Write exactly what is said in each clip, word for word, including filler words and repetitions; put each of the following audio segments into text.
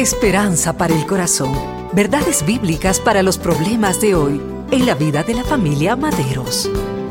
Esperanza para el corazón. Verdades bíblicas para los problemas de hoy en la vida de la familia Maderos.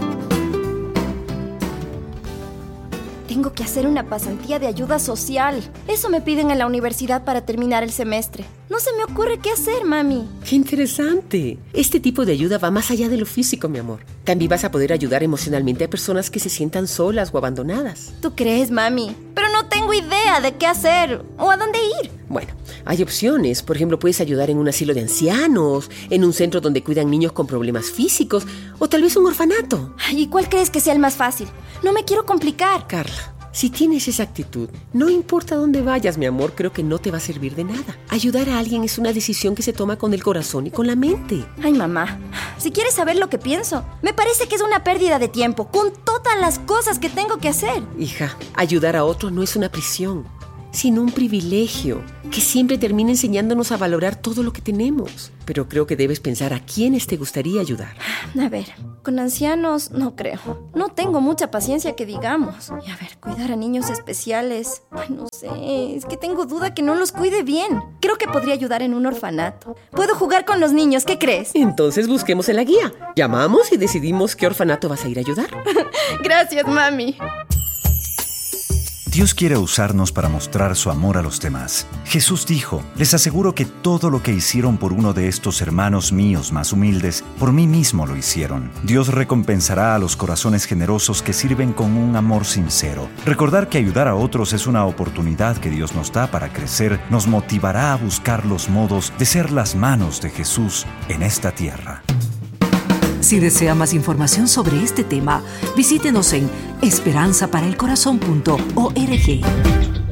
Tengo que hacer una pasantía de ayuda social. Eso me piden en la universidad para terminar el semestre. No se me ocurre qué hacer, mami. ¡Qué interesante! Este tipo de ayuda va más allá de lo físico, mi amor. También vas a poder ayudar emocionalmente a personas que se sientan solas o abandonadas. ¿Tú crees, mami? Pero no tengo idea de qué hacer o a dónde ir. Bueno, hay opciones. Por ejemplo, puedes ayudar en un asilo de ancianos, en un centro donde cuidan niños con problemas físicos, o tal vez un orfanato. ¿Y cuál crees que sea el más fácil? No me quiero complicar. Carla, si tienes esa actitud, no importa dónde vayas, mi amor, creo que no te va a servir de nada. Ayudar a alguien es una decisión que se toma con el corazón y con la mente. Ay, mamá, si quieres saber lo que pienso, me parece que es una pérdida de tiempo con todas las cosas que tengo que hacer. Hija, ayudar a otros no es una prisión, sino un privilegio que siempre termina enseñándonos a valorar todo lo que tenemos. Pero creo que debes pensar a quiénes te gustaría ayudar. A ver, con ancianos no creo. No tengo mucha paciencia que digamos. Y a ver, cuidar a niños especiales. Ay, no sé, es que tengo duda que no los cuide bien. Creo que podría ayudar en un orfanato. Puedo jugar con los niños, ¿qué crees? Entonces busquemos en la guía. Llamamos y decidimos qué orfanato vas a ir a ayudar. Gracias, mami. Dios quiere usarnos para mostrar su amor a los demás. Jesús dijo, les aseguro que todo lo que hicieron por uno de estos hermanos míos más humildes, por mí mismo lo hicieron. Dios recompensará a los corazones generosos que sirven con un amor sincero. Recordar que ayudar a otros es una oportunidad que Dios nos da para crecer, nos motivará a buscar los modos de ser las manos de Jesús en esta tierra. Si desea más información sobre este tema, visítenos en esperanza para el corazón punto org.